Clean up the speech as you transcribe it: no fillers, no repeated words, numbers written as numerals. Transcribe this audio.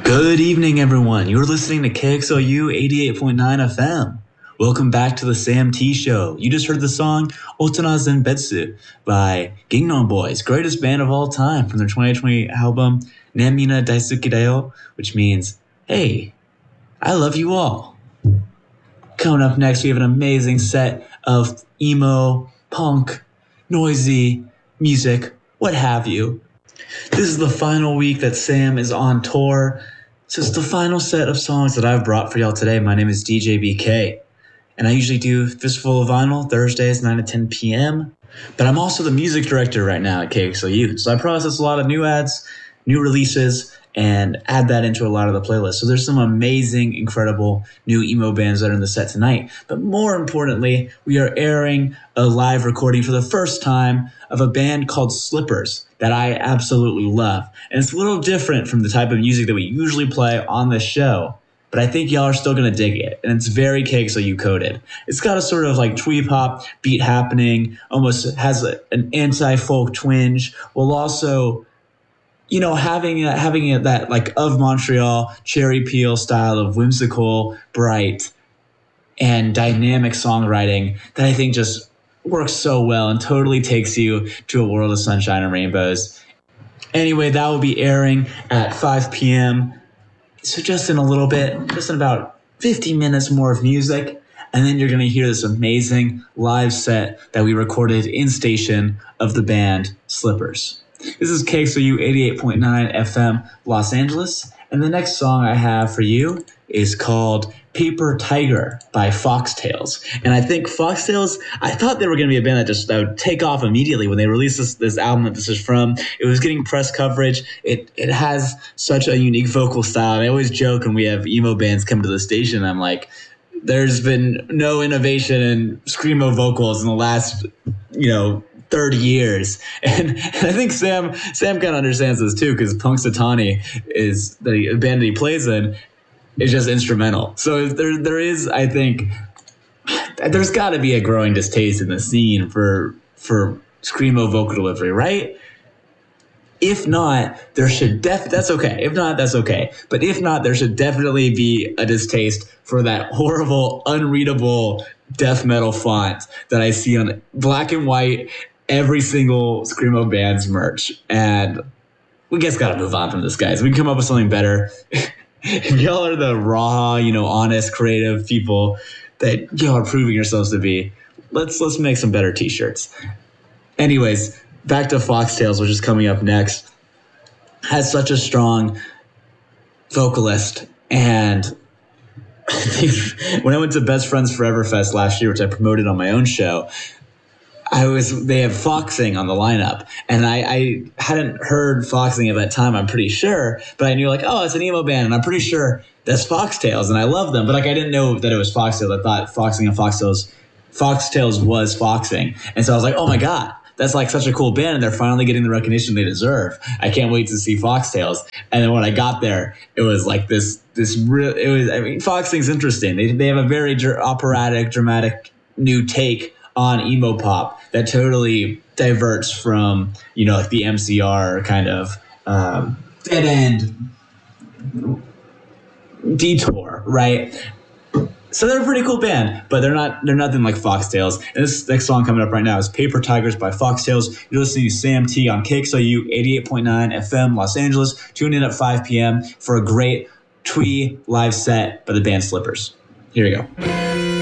Good evening, everyone. You're listening to KXOU 88.9 FM. Welcome back to the Sam T Show. You just heard the song Otana Zenbetsu by Gangnam Boys, greatest band of all time, from their 2020 album Namina Daisuki Dayo, which means, hey, I love you all. Coming up next, we have an amazing set of emo, punk, noisy music, what have you. This is the final week that Sam is on tour. So it's the final set of songs that I've brought for y'all today. My name is DJ BK, and I usually do Fistful of Vinyl Thursdays, 9 to 10 p.m. But I'm also the music director right now at KXOU. So I process a lot of new ads, new releases, and add that into a lot of the playlists. So there's some amazing, incredible new emo bands that are in the set tonight. But more importantly, we are airing a live recording for the first time of a band called Slippers that I absolutely love. And it's a little different from the type of music that we usually play on the show, but I think y'all are still going to dig it. And it's very KXOU coded. It's got a sort of like twee pop beat happening, almost has an anti-folk twinge, while also, you know, having that like of Montreal cherry peel style of whimsical, bright, and dynamic songwriting that I think just works so well and totally takes you to a world of sunshine and rainbows. Anyway, that will be airing at 5 p.m. So just in a little bit, just in about 50 minutes more of music, and then you're going to hear this amazing live set that we recorded in station of the band Slippers. This is KXOU 88.9 FM Los Angeles, and the next song I have for you is called Paper Tiger by Foxtails. And I think Foxtails, I thought they were going to be a band that would take off immediately when they released this album that this is from. It was getting press coverage. It has such a unique vocal style. And I always joke when we have emo bands come to the station, I'm like, there's been no innovation in screamo vocals in the last, 30 years. And I think Sam kind of understands this too, because Punxsutawney is the band that he plays in is just instrumental. So there is, I think, there's got to be a growing distaste in the scene for screamo vocal delivery, right? If not, there should that's okay. If not, that's okay. But if not, there should definitely be a distaste for that horrible, unreadable death metal font that I see on black and white every single screamo band's merch. And we just got to move on from this, guys. We can come up with something better. If y'all are the raw, honest, creative people that y'all are proving yourselves to be, let's make some better t-shirts. Anyways, back to Foxtails, which is coming up next. Has such a strong vocalist, and when I went to Best Friends Forever Fest last year, which I promoted on my own show, they have Foxing on the lineup, and I hadn't heard Foxing at that time, I'm pretty sure, but I knew it's an emo band, and I'm pretty sure that's Foxtails, and I love them, but I didn't know that it was Foxtails. I thought Foxing and Foxtails was Foxing, and so I was like, oh my god, that's such a cool band, and they're finally getting the recognition they deserve. I can't wait to see Foxtails. And then when I got there, it was Foxing's interesting. They have a very operatic, dramatic new take on emo pop that totally diverts from, the MCR kind of dead end detour, right? So they're a pretty cool band, but they're nothing like Foxtails. And this next song coming up right now is Paper Tigers by Foxtails. You're listening to Sam T on KXOU 88.9 FM Los Angeles. Tune in at 5 p.m. for a great twee live set by the band Slippers. Here we go.